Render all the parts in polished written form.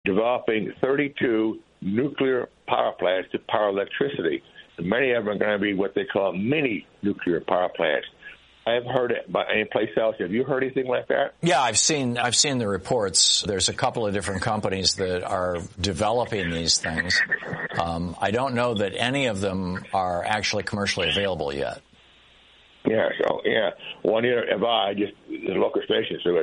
developing 32 nuclear power plants to power electricity. And many of them are going to be what they call mini nuclear power plants. I haven't heard it by any place else. Have you heard anything like that? Yeah, I've seen the reports. There's a couple of different companies that are developing these things. I don't know that any of them are actually commercially available yet. Yeah, so, one year just the local station, so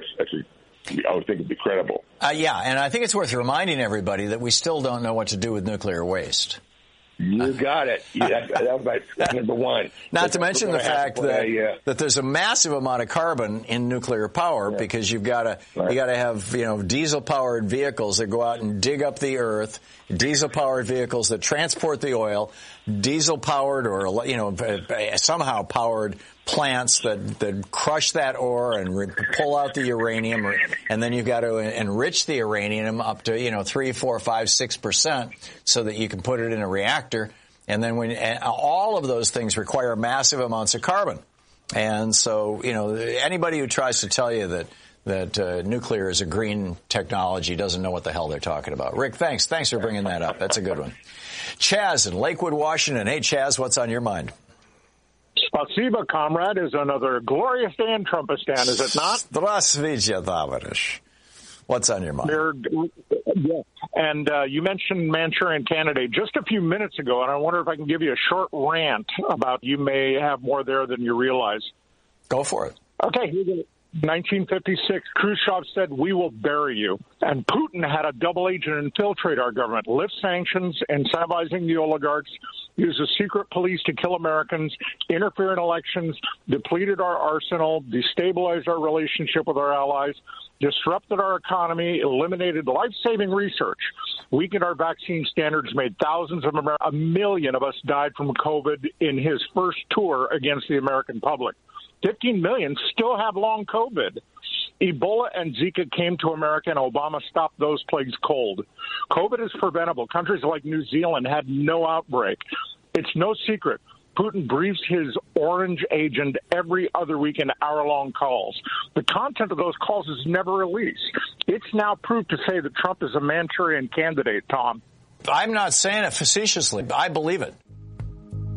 I would think it'd be credible. Yeah, and I think it's worth reminding everybody that we still don't know what to do with nuclear waste. You got it. That was my number one. Not to mention the fact that there's a massive amount of carbon in nuclear power because you've got to have diesel powered vehicles that go out and dig up the earth, diesel powered vehicles that transport the oil, diesel powered or somehow powered plants that crush that ore and pull out the uranium, and then you've got to enrich the uranium up to 3, 4, 5, 6% so that you can put it in a reactor. And then all of those things require massive amounts of carbon. And so anybody who tries to tell you that nuclear is a green technology doesn't know what the hell they're talking about. Rick, thanks for bringing that up. That's a good one. Chaz in Lakewood, Washington. Hey, Chaz, what's on your mind? Spasiba, comrade, is another glorious day in Trumpistan, is it not? Здравствуйте, товарищ. What's on your mind? Yeah. And you mentioned Manchurian Candidate just a few minutes ago, and I wonder if I can give you a short rant about you may have more there than you realize. Go for it. Okay, here we go. 1956, Khrushchev said, "We will bury you." And Putin had a double agent infiltrate our government, lift sanctions, incentivizing the oligarchs, use a secret police to kill Americans, interfere in elections, depleted our arsenal, destabilized our relationship with our allies, disrupted our economy, eliminated life-saving research, weakened our vaccine standards, made thousands of a million of us died from COVID in his first tour against the American public. 15 million still have long COVID. Ebola and Zika came to America, and Obama stopped those plagues cold. COVID is preventable. Countries like New Zealand had no outbreak. It's no secret. Putin briefs his orange agent every other week in hour-long calls. The content of those calls is never released. It's now proved to say that Trump is a Manchurian Candidate, Tom. I'm not saying it facetiously. I believe it.